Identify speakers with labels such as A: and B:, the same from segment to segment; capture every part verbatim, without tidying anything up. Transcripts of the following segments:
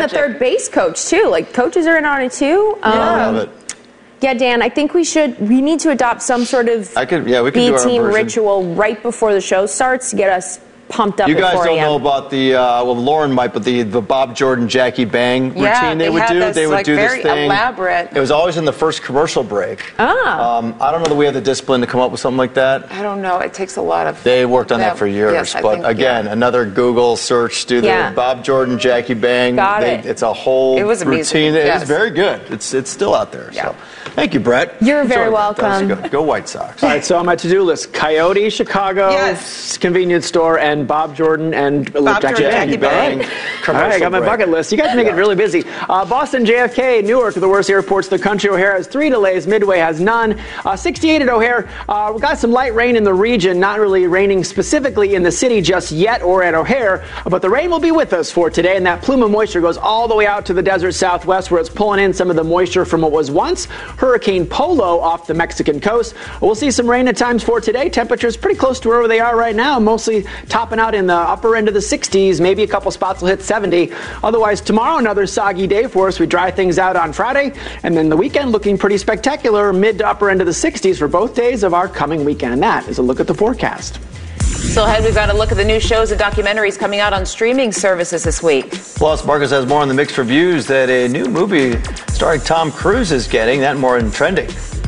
A: the third base coach, too. Like, coaches are in on it, too.
B: Um, yeah, I love it.
A: Yeah, Dan, I think we should, we need to adopt some sort of
B: I could, yeah, we could do our
A: B-team
B: version.
A: ritual right before the show starts to get us pumped up
B: You
A: at
B: guys
A: four
B: don't
A: a.m.
B: know about the, uh, well, Lauren might, but the, the Bob Jordan, Jackie Bang routine
C: yeah,
B: they,
C: they
B: would
C: had
B: do.
C: This,
B: they would
C: like,
B: do this
C: very
B: thing.
C: elaborate.
B: It was always in the first commercial break.
A: Ah.
B: Um, I don't know that we have the discipline to come up with something like that.
C: I don't know. It takes a lot of...
B: They worked on
C: yeah,
B: that for years.
C: yes, I
B: but
C: think,
B: again,
C: yeah.
B: another Google search, do the
A: Yeah.
B: Bob Jordan, Jackie Bang.
A: Got
B: they,
A: it.
B: It's a whole
C: It was amazing,
B: routine. It
C: yes.
B: is very good. It's it's still out there.
C: Yeah.
B: So, thank you, Brett.
A: You're very
B: Enjoyed that. That was
A: welcome.
B: good. Go White Sox.
D: All right, so on my to-do list, Coyote, Chicago,
C: Yes.
D: convenience store, and Bob Jordan and
C: Bob
D: Jackie
C: Jordan,
D: Bang.
C: Jackie Bang.
D: All right, I got my
B: break.
D: bucket list. You guys make it really busy. Uh, Boston, J F K, Newark, the worst airports in the country. O'Hare has three delays. Midway has none. Uh, sixty-eight at O'Hare. Uh, we got some light rain in the region. Not really raining specifically in the city just yet or at O'Hare, but the rain will be with us for today, and that plume of moisture goes all the way out to the desert southwest where it's pulling in some of the moisture from what was once Hurricane Polo off the Mexican coast. We'll see some rain at times for today. Temperatures pretty close to where they are right now, mostly topping out in the upper end of the sixties. Maybe a couple spots will hit seventy. Otherwise, tomorrow, another soggy day for us. We dry things out on Friday, and then the weekend looking pretty spectacular, mid to upper end of the sixties for both days of our coming weekend. And that is a look at the forecast.
E: Still ahead, we've got a look at the new shows and documentaries coming out on streaming services this week.
B: Plus, Marcus has more on the mixed reviews that a new movie starring Tom Cruise is getting. That and more in trending.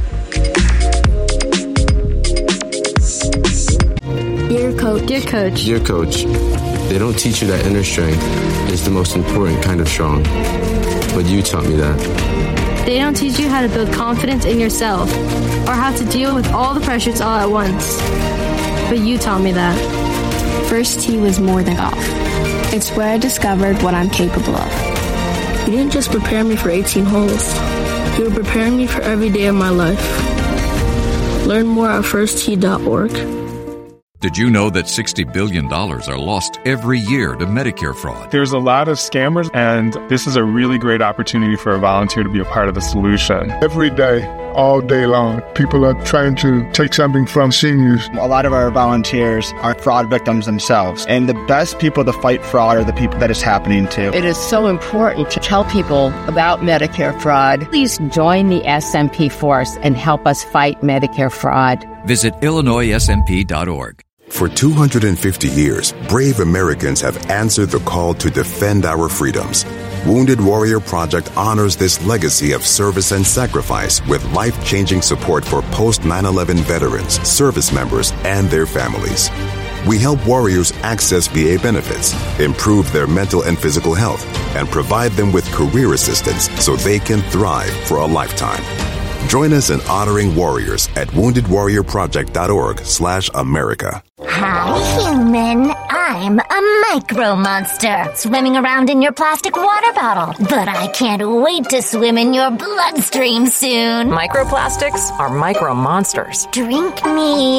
F: Dear Coach. Dear Coach.
G: Dear Coach, they don't teach you that inner strength is the most important kind of strong. But you taught me that.
F: They don't teach you how to build confidence in yourself or how to deal with all the pressures all at once. But you taught me that.
H: First tee was more than golf. It's where I discovered what I'm capable of.
I: You didn't just prepare me for eighteen holes. You were preparing me for every day of my life. Learn more at first tee dot org.
J: Did you know that sixty billion dollars are lost every year to Medicare fraud?
K: There's a lot of scammers, and this is a really great opportunity for a volunteer to be a part of the solution.
L: Every day, all day long, people are trying to take something from seniors.
M: A lot of our volunteers are fraud victims themselves, and the best people to fight fraud are the people that it's happening to.
N: It is so important to tell people about Medicare fraud.
O: Please join the S M P force and help us fight Medicare fraud.
J: Visit Illinois S M P dot org.
P: For two hundred fifty years, brave Americans have answered the call to defend our freedoms. Wounded Warrior Project honors this legacy of service and sacrifice with life-changing support for post nine eleven veterans, service members, and their families. We help warriors access V A benefits, improve their mental and physical health, and provide them with career assistance so they can thrive for a lifetime. Join us in honoring warriors at wounded warrior project dot org slash America.
Q: Hi, human. I'm a micro monster swimming around in your plastic water bottle. But I can't wait to swim in your bloodstream soon.
E: Microplastics are micro monsters.
Q: Drink me.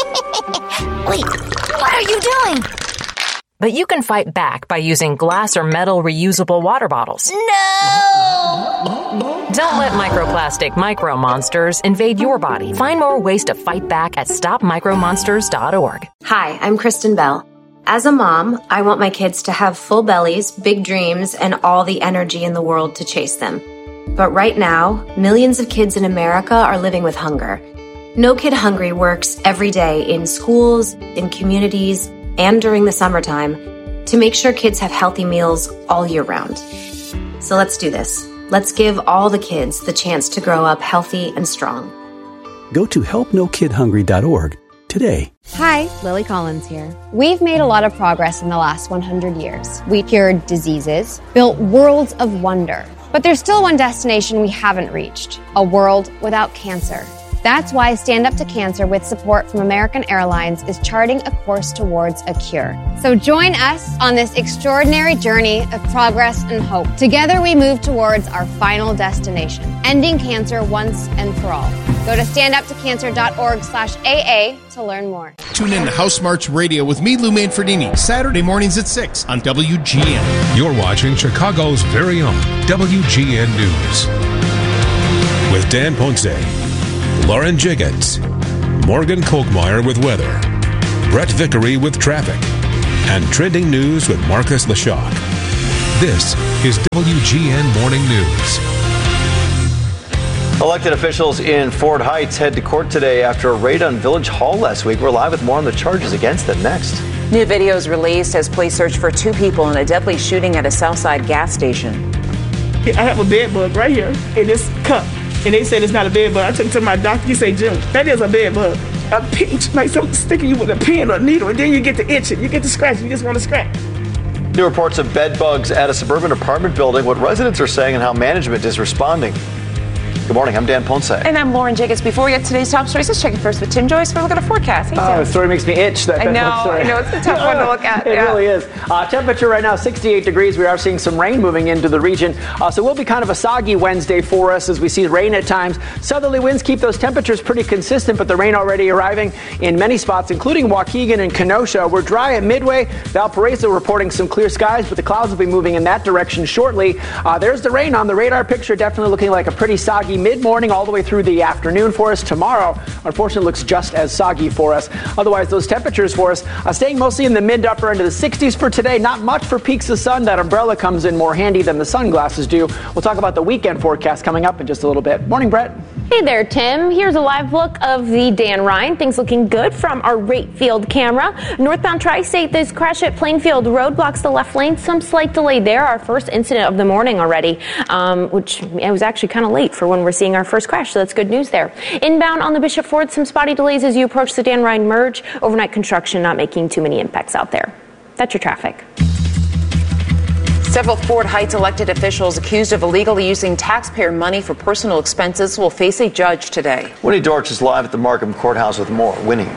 Q: Wait, what are you doing?
E: But you can fight back by using glass or metal reusable water bottles.
Q: No!
E: Don't let microplastic micro monsters invade your body. Find more ways to fight back at stop micro monsters dot org.
R: Hi, I'm Kristen Bell. As a mom, I want my kids to have full bellies, big dreams, and all the energy in the world to chase them. But right now, millions of kids in America are living with hunger. No Kid Hungry works every day in schools, in communities, and during the summertime to make sure kids have healthy meals all year round. So let's do this. Let's give all the kids the chance to grow up healthy and strong.
S: Go to help no kid hungry dot org today.
T: Hi, Lily Collins here. We've made a lot of progress in the last one hundred years. We cured diseases, built worlds of wonder. But there's still one destination we haven't reached, a world without cancer. That's why Stand Up to Cancer, with support from American Airlines, is charting a course towards a cure. So join us on this extraordinary journey of progress and hope. Together we move towards our final destination, ending cancer once and for all. Go to stand up to cancer dot org slash A A to learn more.
U: Tune in to House March Radio with me, Lou Manfredini, Saturday mornings at six on W G N.
V: You're watching Chicago's very own W G N News. With Dan Ponce, Lauren Jiggins, Morgan Kolkmeyer with weather, Brett Vickery with traffic, and trending news with Marcus Leshock. This is W G N Morning News.
B: Elected officials in Fort Heights head to court today after a raid on Village Hall last week. We're live with more on the charges against them next.
A: New videos released as police search for two people in a deadly shooting at a Southside gas station.
C: I have a bed bug right here in this cup, and they said it's not a bed bug. I took it to my doctor. He said, Jim, that is a bed bug. A pinch, like something sticking you with a pin or a needle, and then you get to itching, you get to scratch, you just want to scratch.
B: New reports of bed bugs at a suburban apartment building, what residents are saying and how management is responding. Good morning, I'm Dan Ponce.
A: And I'm Lauren Jacobs. Before we get to today's top stories, let's check it first with Tim Joyce for a look at the forecast. Hey,
D: oh, the story makes me itch. That
A: I know, I know, it's a tough one to look at.
D: It
A: yeah.
D: really is. Uh, temperature right now, sixty-eight degrees. We are seeing some rain moving into the region. Uh, so it will be kind of a soggy Wednesday for us as we see rain at times. Southerly winds keep those temperatures pretty consistent, but the rain already arriving in many spots, including Waukegan and Kenosha. We're dry at Midway. Valparaiso reporting some clear skies, but the clouds will be moving in that direction shortly. Uh, there's the rain on the radar picture, definitely looking like a pretty soggy mid-morning all the way through the afternoon for us. Tomorrow, unfortunately, looks just as soggy for us. Otherwise, those temperatures for us are staying mostly in the mid to upper end of the sixties for today. Not much for peaks of sun. That umbrella comes in more handy than the sunglasses do. We'll talk about the weekend forecast coming up in just a little bit. Morning, Brett.
W: Hey there, Tim. Here's a live look of the Dan Ryan. Things looking good from our rate field camera. Northbound Tri-State, this crash at Plainfield Road blocks the left lane. Some slight delay there. Our first incident of the morning already, um, which it was actually kind of late for when we're seeing our first crash, so that's good news there. Inbound on the Bishop Ford, some spotty delays as you approach the Dan Ryan merge. Overnight construction not making too many impacts out there. That's your traffic.
A: Several Fort Heights elected officials accused of illegally using taxpayer money for personal expenses will face a judge today.
B: Winnie Dortch is live at the Markham Courthouse with more. Winnie.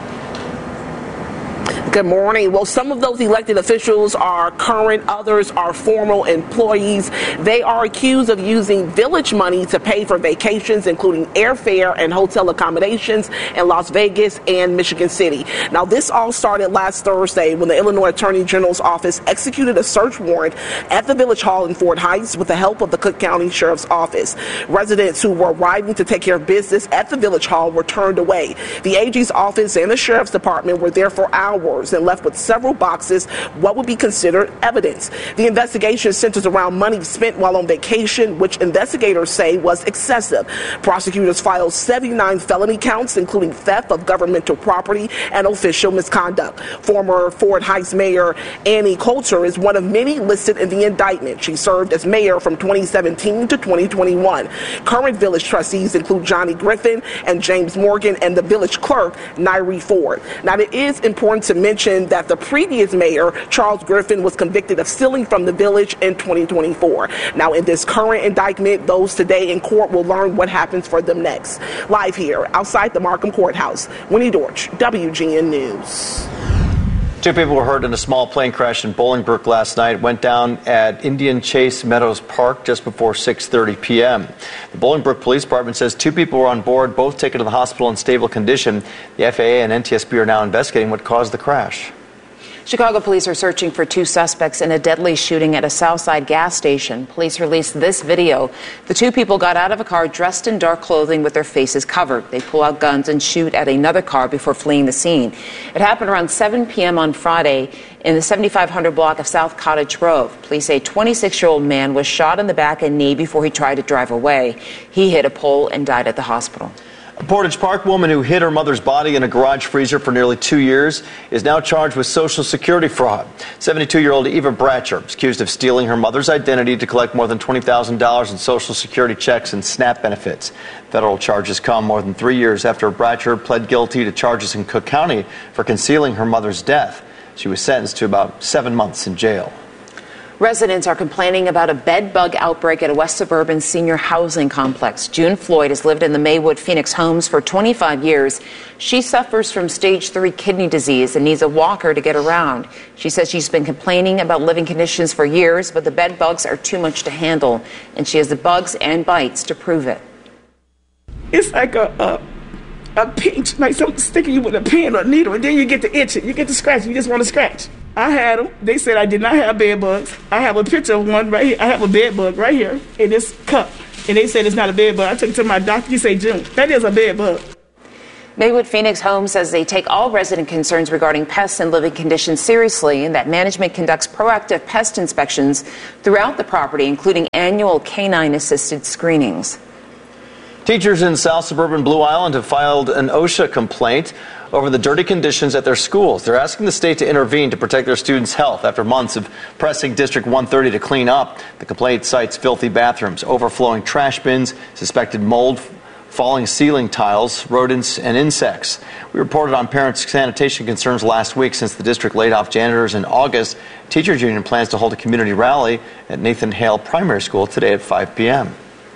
X: Good morning. Well, some of those elected officials are current, others are former employees. They are accused of using village money to pay for vacations, including airfare and hotel accommodations in Las Vegas and Michigan City. Now, this all started last Thursday when the Illinois Attorney General's office executed a search warrant at the Village Hall in Fort Heights with the help of the Cook County Sheriff's Office. Residents who were arriving to take care of business at the Village Hall were turned away. The A G's office and the Sheriff's Department were there for hours and left with several boxes, what would be considered evidence. The investigation centers around money spent while on vacation, which investigators say was excessive. Prosecutors filed seventy-nine felony counts, including theft of governmental property and official misconduct. Former Fort Heights Mayor Annie Coulter is one of many listed in the indictment. She served as mayor from twenty seventeen to twenty twenty-one. Current village trustees include Johnny Griffin and James Morgan and the village clerk, Nairi Ford. Now, it is important to mention that the previous mayor, Charles Griffin, was convicted of stealing from the village in twenty twenty-four. Now, in this current indictment, those today in court will learn what happens for them next. Live here outside the Markham Courthouse, Winnie Dortch, W G N News.
B: Two people were hurt in a small plane crash in Bolingbrook last night. Went down at Indian Chase Meadows Park just before six thirty p.m. The Bolingbrook Police Department says two people were on board, both taken to the hospital in stable condition. The F A A and N T S B are now investigating what caused the crash.
A: Chicago police are searching for two suspects in a deadly shooting at a Southside gas station. Police released this video. The two people got out of a car dressed in dark clothing with their faces covered. They pull out guns and shoot at another car before fleeing the scene. It happened around seven p.m. on Friday in the seventy-five hundred block of South Cottage Grove. Police say a twenty-six-year-old man was shot in the back and knee before he tried to drive away. He hit a pole and died at the hospital.
B: A Portage Park woman who hid her mother's body in a garage freezer for nearly two years is now charged with Social Security fraud. seventy-two-year-old Eva Bratcher is accused of stealing her mother's identity to collect more than twenty thousand dollars in Social Security checks and SNAP benefits. Federal charges come more than three years after Bratcher pled guilty to charges in Cook County for concealing her mother's death. She was sentenced to about seven months in jail.
A: Residents are complaining about a bed bug outbreak at a West Suburban senior housing complex. June Floyd has lived in the Maywood Phoenix homes for twenty-five years. She suffers from stage three kidney disease and needs a walker to get around. She says she's been complaining about living conditions for years, but the bed bugs are too much to handle, and she has the bugs and bites to prove it.
C: It's like a, a, a pinch, like something sticking you with a pin or a needle, and then you get to itching, you get to scratch, you just want to scratch. I had them. They said I did not have bed bugs. I have a picture of one right here. I have a bed bug right here in this cup. And they said it's not a bed bug. I took it to my doctor. He said, Jim, that is a bed bug.
A: Maywood Phoenix Home says they take all resident concerns regarding pests and living conditions seriously and that management conducts proactive pest inspections throughout the property, including annual canine-assisted screenings.
B: Teachers in South Suburban Blue Island have filed an OSHA complaint over the dirty conditions at their schools. They're asking the state to intervene to protect their students' health after months of pressing District one thirty to clean up. The complaint cites filthy bathrooms, overflowing trash bins, suspected mold, falling ceiling tiles, rodents, and insects. We reported on parents' sanitation concerns last week since the district laid off janitors in August. Teachers Union plans to hold a community rally at Nathan Hale Primary School today at five p.m.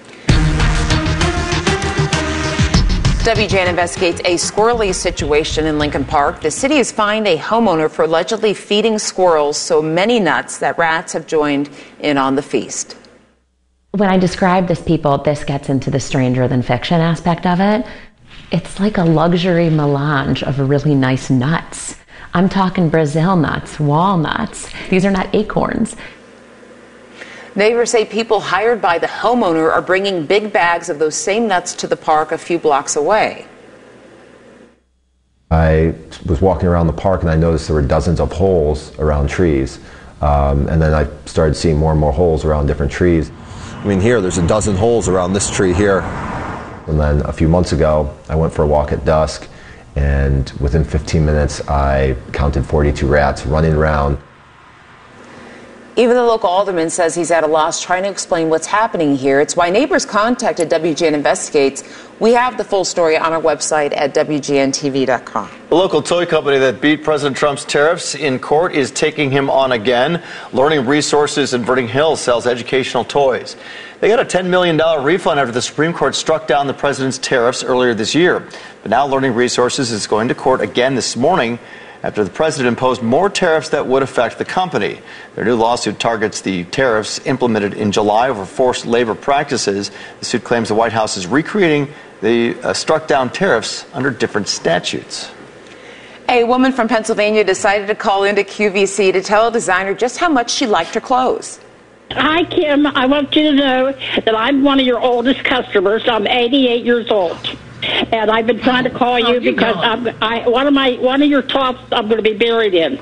A: W G N investigates a squirrely situation in Lincoln Park. The city has fined a homeowner for allegedly feeding squirrels so many nuts that rats have joined in on the feast.
F: When I describe this, people, this gets into the stranger than fiction aspect of it. It's like a luxury melange of really nice nuts. I'm talking Brazil nuts, walnuts. These are not acorns.
A: Neighbors say people hired by the homeowner are bringing big bags of those same nuts to the park a few blocks away.
G: I was walking around the park and I noticed there were dozens of holes around trees. Um, and then I started seeing more and more holes around different trees. I mean, here, there's a dozen holes around this tree here. And then a few months ago, I went for a walk at dusk, and within fifteen minutes, I counted forty-two rats running around.
A: Even the local alderman says he's at a loss trying to explain what's happening here. It's why neighbors contacted W G N Investigates. We have the full story on our website at W G N T V dot com.
B: The local toy company that beat President Trump's tariffs in court is taking him on again. Learning Resources in Vernon Hills sells educational toys. They got a ten million dollars refund after the Supreme Court struck down the president's tariffs earlier this year. But now Learning Resources is going to court again this morning after the president imposed more tariffs that would affect the company. Their new lawsuit targets the tariffs implemented in July over forced labor practices. The suit claims the White House is recreating the uh, struck-down tariffs under different statutes.
A: A woman from Pennsylvania decided to call into Q V C to tell a designer just how much she liked her clothes.
H: Hi, Kim. I want you to know that I'm one of your oldest customers. I'm eighty-eight years old. And I've been trying to call you, oh, you because I'm, I, one of my one of your tops I'm going to be buried in.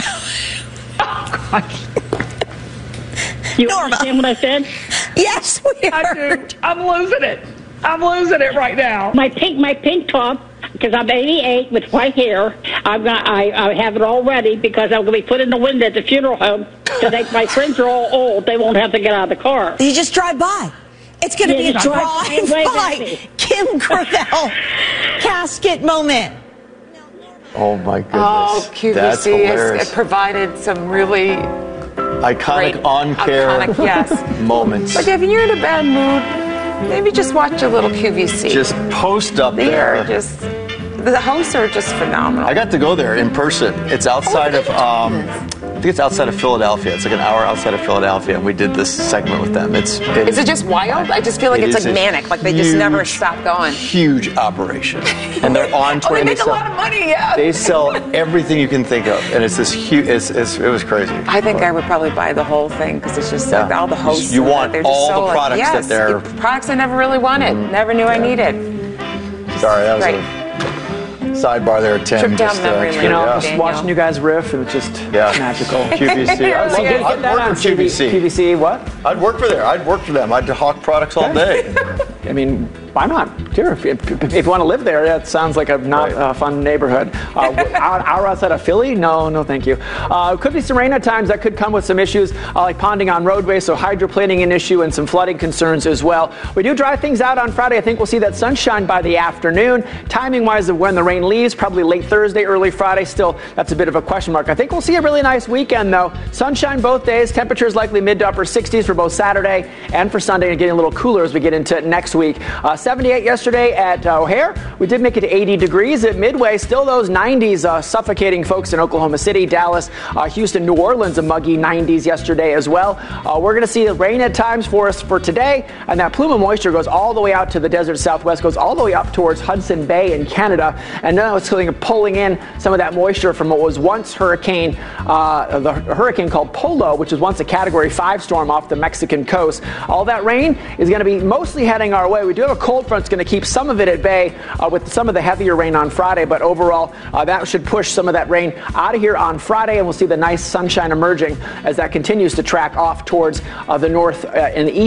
H: You
I: Norma.
H: Understand what I said?
I: Yes, we heard.
H: I do. I'm losing it. I'm losing it right now. My pink, my pink top, because I'm eighty-eight with white hair. I've got, I, I have it all ready because I'm going to be put in the window at the funeral home. So they, my friends are all old. They won't have to get out of the car.
I: You just drive by. It's going to
H: yeah,
I: be a drive, drive by Kim Gravel casket moment.
B: Oh my goodness!
A: Oh, Q V C has provided some really
B: iconic on-care
A: iconic, yes.
B: moments.
A: Like if you're in a bad mood, maybe just watch a little Q V C.
B: Just post up
A: they
B: there.
A: Are just the hosts are just phenomenal.
B: I got to go there in person. It's outside
A: oh,
B: of. Um, I think it's outside of Philadelphia. It's like an hour outside of Philadelphia, and we did this segment with them. It's it
A: is it just wild? I just feel like
B: it
A: it's like manic. Like they
B: huge,
A: just never stop going.
B: Huge operation, and they're on.
A: oh, they make
B: they
A: a
B: sell,
A: lot of money. Yeah.
B: They sell everything you can think of, and it's this huge. It's, it's, it was crazy.
A: I think but, I would probably buy the whole thing because it's just like yeah. all the hosts.
B: You want
A: they're
B: all
A: just so
B: the products
A: like, yes,
B: that they're
A: products I never really wanted. Mm-hmm. Never knew yeah. I needed.
B: Sorry, that was
A: Great.
B: a sidebar there, Tim.
A: Trip down
B: just,
A: memory
B: uh,
A: lane.
D: You know,
B: yeah.
D: just watching you guys riff, it was just
B: yeah.
D: magical.
B: Q V C. I'd,
D: so
B: get, I'd work for Q V C.
D: Q V C, what?
B: I'd work for there. I'd work for them. I'd hawk products all day.
D: I mean, why not? Sure. If, if, if you want to live there, that sounds like a not right. uh, fun neighborhood. Uh, hour, hour outside of Philly? No, no, thank you. Uh, could be some rain at times. That could come with some issues uh, like ponding on roadways, so hydroplaning an issue and some flooding concerns as well. We do dry things out on Friday. I think we'll see that sunshine by the afternoon. Timing-wise of when the rain leaves, probably late Thursday, early Friday. Still, that's a bit of a question mark. I think we'll see a really nice weekend, though. Sunshine both days. Temperatures likely mid to upper sixties for both Saturday and for Sunday, and getting a little cooler as we get into next week. Uh, seventy-eight yesterday at uh, O'Hare. We did make it to eighty degrees at Midway. Still those nineties uh, suffocating folks in Oklahoma City, Dallas, uh, Houston, New Orleans, a muggy nineties yesterday as well. Uh, we're going to see rain at times for us for today, and that plume of moisture goes all the way out to the desert southwest, goes all the way up towards Hudson Bay in Canada, and now it's pulling in some of that moisture from what was once hurricane, uh, the hurricane called Polo, which was once a Category five storm off the Mexican coast. All that rain is going to be mostly heading our way. We do have a cold cold front's going to keep some of it at bay uh, with some of the heavier rain on Friday, but overall uh, that should push some of that rain out of here on Friday, and we'll see the nice sunshine emerging as that continues to track off towards uh, the north uh, and the east.